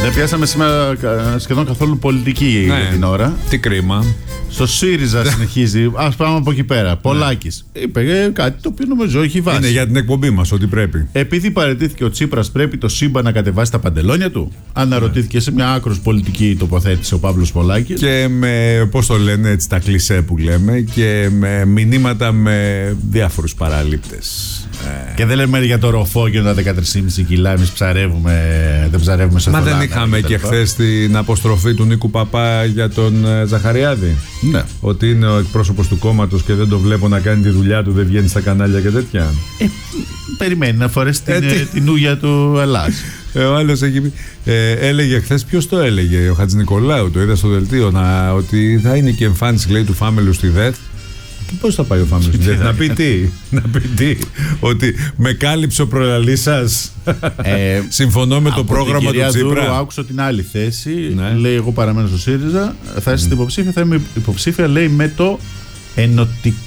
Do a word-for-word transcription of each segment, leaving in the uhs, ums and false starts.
Δεν πιάσαμε σήμερα σχεδόν καθόλου πολιτική ναι. για την ώρα. Τι κρίμα. Στο ΣΥΡΙΖΑ συνεχίζει. Ας πάμε από εκεί πέρα. Πολάκης. Είπε κάτι το οποίο νομίζω έχει βάση. Είναι για την εκπομπή μας, ότι πρέπει. Επειδή παραιτήθηκε ο Τσίπρας, πρέπει το σύμπαν να κατεβάσει τα παντελόνια του. Αναρωτήθηκε σε μια άκρως πολιτική τοποθέτηση ο Παύλος Πολάκης. Και με, πώς το λένε έτσι, τα κλισέ που λέμε, και με μηνύματα με διάφορους παραλήπτες. Και δεν λέμε για το ροφό και τα δεκατρία κόμμα πέντε κιλά. Εμείς ψαρεύουμε, δεν ψαρεύουμε σε Μα θολάτα, δεν είχαμε και, και χθες την αποστροφή του Νίκου Παπά για τον Ζαχαριάδη. Ναι. Ότι είναι ο εκπρόσωπος του κόμματος και δεν το βλέπω να κάνει τη δουλειά του, δεν βγαίνει στα κανάλια και τέτοια. Ε, περιμένει να φορέσει την, ε, την ούγια του Ελλάς. Ε, ο άλλος έχει πει. Ε, έλεγε χθες, ποιος το έλεγε, ο Χατζηνικολάου, το είδα στο δελτίο, να, ότι θα είναι και εμφάνιση, λέει, του Φάμελου στη ΔΕΘ. Και πώς θα πάει ο Φάμελος στη ΔΕΘ, να πει τι, να πει τι, ότι με κάλυψε ο προλαλής σας. Ε, Συμφωνώ με το πρόγραμμα του Τσίπρα. Δούρου, άκουσα την άλλη θέση, ναι. Λέει, εγώ παραμένω στο ΣΥΡΙΖΑ, θα είσαι mm. υποψήφια, θα είμαι υποψήφια, λέει, με το ενωτικό.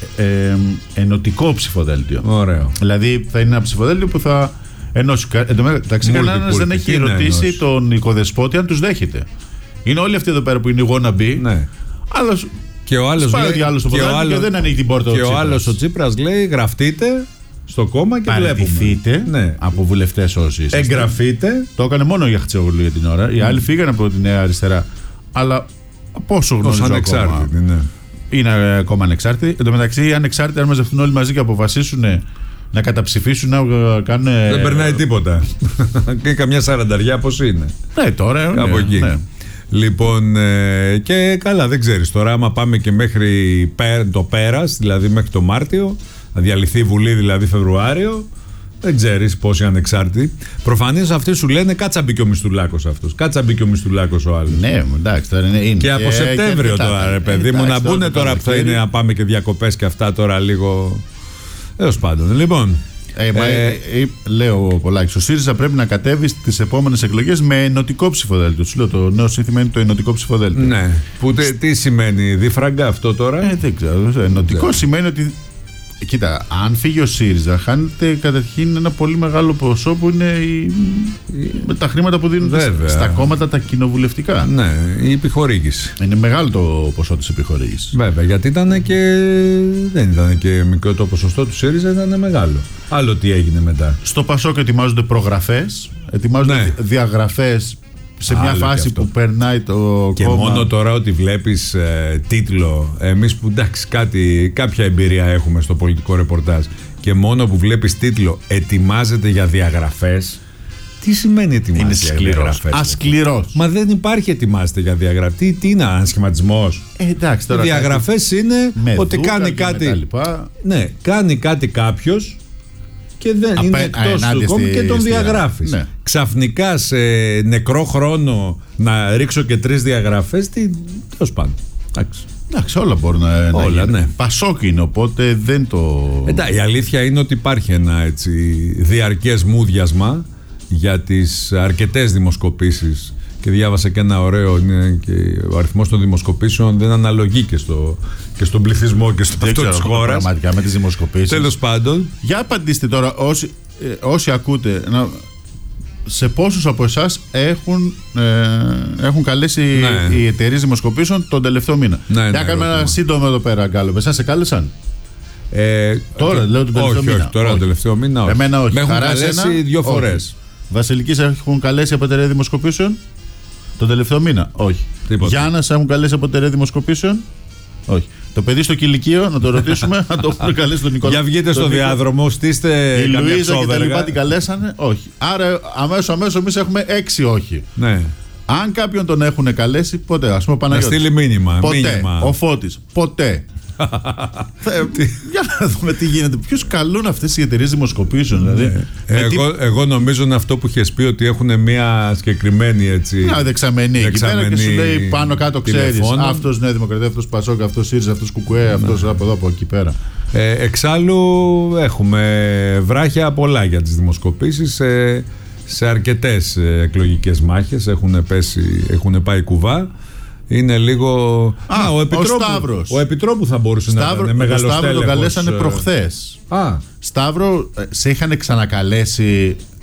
Ε, ενωτικό ψηφοδέλτιο. Ωραίο. Δηλαδή θα είναι ένα ψηφοδέλτιο που θα ενώσει. Εντάξει, κανένας δεν έχει ρωτήσει τον οικοδεσπότη αν τους δέχεται. Είναι όλοι αυτοί εδώ πέρα που είναι wannabe. Ναι. Άλλος και ο άλλος λέει, και, ο άλλος, και δεν ανοίγει την πόρτα. Και ο, ο άλλος ο Τσίπρας λέει, γραφτείτε στο κόμμα και παραιτηθείτε, ναι. από βουλευτές όσοι είστε. Εγγραφείτε. Το έκανε μόνο για Χτσιόγλου για την ώρα. Mm. Οι άλλοι φύγανε από τη Νέα Αριστερά. Αλλά πόσο γνωρίζω ακόμα. Ναι. Είναι ακόμα ανεξάρτητοι. Εν τω μεταξύ, οι ανεξάρτητοι, αν μαζευτούν όλοι μαζί και αποφασίσουν να καταψηφίσουν, να κάνουν. Δεν περνάει τίποτα. Και καμιά σαρανταριά πώς είναι. Ναι, τώρα. Από ναι, εκεί. Ναι. Λοιπόν, ε, και καλά, δεν ξέρεις τώρα, άμα πάμε και μέχρι το πέρας, δηλαδή μέχρι το Μάρτιο, να διαλυθεί η Βουλή δηλαδή Φεβρουάριο, δεν ξέρεις πόσοι ανεξάρτητοι. Προφανώς αυτοί σου λένε κάτσα μπήκε ο Μισθουλάκος αυτός. Κάτσα μπήκε ο Μισθουλάκος ο άλλος. Ναι, εντάξει, τώρα είναι. είναι. Και από και, Σεπτέμβριο και τώρα, ρε παιδί μου, να μπουν τώρα που θα είναι να πάμε και διακοπές και αυτά τώρα λίγο. Έως πάντων. Λοιπόν. Ε, μα, ε, ε, λέω ο Πολάκης, ο ΣΥΡΙΖΑ πρέπει να κατέβει στις επόμενες εκλογές με ενωτικό ψηφοδέλτιο. Σου λέω, το νέο σύνθημα είναι το ενωτικό ψηφοδέλτιο. Ναι. Που τε, τι σημαίνει, διφραγκά αυτό τώρα. Ε, δεν ξέρω. Ενωτικό σημαίνει ότι. Κοίτα, αν φύγει ο ΣΥΡΙΖΑ, χάνεται καταρχήν ένα πολύ μεγάλο ποσό που είναι η... με τα χρήματα που δίνουν Βέβαια. στα κόμματα τα κοινοβουλευτικά. Ναι, η επιχορήγηση. Είναι μεγάλο το ποσό της επιχορήγησης. Βέβαια, γιατί ήταν και. Δεν ήταν και μικρό το ποσοστό του ΣΥΡΙΖΑ, ήταν μεγάλο. Άλλο τι έγινε μετά. Στο ΠΑΣΟΚ ετοιμάζονται προγραφές, ετοιμάζονται ναι. διαγραφές. Σε μια Άλλο φάση που περνάει το και κόμμα. Και μόνο τώρα ότι βλέπεις ε, τίτλο, εμείς που εντάξει κάτι, κάποια εμπειρία έχουμε στο πολιτικό ρεπορτάζ, και μόνο που βλέπεις τίτλο ετοιμάζεται για διαγραφές. Τι σημαίνει ετοιμάζεται για διαγραφές? Ασκληρός. Μα δεν υπάρχει ετοιμάζεται για διαγραφές. Τι, τι είναι, ανασχηματισμός? Ε, εντάξει, τώρα οι διαγραφές κάτι... είναι ότι κάνει κάτι. Ναι, κάνει κάτι κάποιος και δεν Απέ, είναι εκτός του κόμματος και τον διαγράφεις. Ναι. Ξαφνικά σε νεκρό χρόνο να ρίξω και τρεις διαγραφές, τι, τέλος πάντων. Εντάξει. Εντάξει, όλα μπορούν να, όλα, να ναι. Πασόκ είναι, οπότε δεν το... Εντάξει, η αλήθεια είναι ότι υπάρχει ένα έτσι διαρκές μούδιασμα για τις αρκετές δημοσκοπήσεις, και διάβασα και ένα ωραίο, είναι και ο αριθμός των δημοσκοπήσεων δεν αναλογεί και, στο, και στον πληθυσμό και στο αυτό της χώρας. Πραγματικά με τις δημοσκοπήσεις. Τέλος πάντων. Για απαντήστε τώρα όσοι, ε, όσοι ακούτε, να, σε πόσους από εσάς έχουν, ε, έχουν καλέσει ναι. οι εταιρείες δημοσκοπήσεων τον τελευταίο μήνα. Ναι, Για ναι, κάνουμε ένα σύντομο εδώ πέρα, Γκάλο. Εσάς σε κάλεσαν? Ε, τώρα, okay. λέω τον τελευταίο όχι, μήνα. Όχι, τώρα τον τελευταίο μήνα όχι. Εμένα όχι. Με έχουν Χαρά καλέσει εσένα, δύο φορές. Βασιλικής έχουν καλέσει από εταιρεία δημοσκοπήσεων τον τελευταίο μήνα? Όχι. Γιάννας έχουν καλέσει από εταιρεία δημοσκοπήσεων? Όχι. Το παιδί στο κηλικείο, να το ρωτήσουμε, να το έχουν καλέσει τον Νικόλα. Για βγείτε στο διάδρομο, στήστε η καμιά Λουίζα και τα ξόβεργα. λοιπά την καλέσανε? Όχι. Άρα αμέσως αμέσως εμείς έχουμε έξι όχι. Ναι. Αν κάποιον τον έχουν καλέσει, ποτέ. Ας πούμε ο Παναγιώτης. Να στείλει μήνυμα. Ποτέ. Μήνυμα. Ο Φώτης. Ποτέ. Για να δούμε τι γίνεται. Ποιους καλούν αυτές οι εταιρείες δημοσκοπήσεων, δηλαδή. Εγώ, τι... εγώ νομίζω είναι αυτό που είχες πει, ότι έχουν μια συγκεκριμένη έτσι. Μια δεξαμενή εκεί πέρα και σου λέει πάνω κάτω, ξέρεις. Αυτός Νέα Δημοκρατία, αυτός Πασόκ, αυτός ΣΥΡΙΖΑ, αυτός Κουκουέ, αυτός από εδώ από εκεί πέρα. Ε, εξάλλου έχουμε βράχια πολλά για τις δημοσκοπήσεις. Σε, σε αρκετές εκλογικές μάχες έχουν, πέσει, έχουν πάει κουβά. Είναι λίγο. Α, Α ο, Επιτρόπου, ο Σταύρος. Ο Επιτρόπου θα μπορούσε Σταύρο, να είναι μεγαλοστέλεχος. Ο Σταύρο τον καλέσανε προχθές. Α. Σταύρο, σε είχαν ξανακαλέσει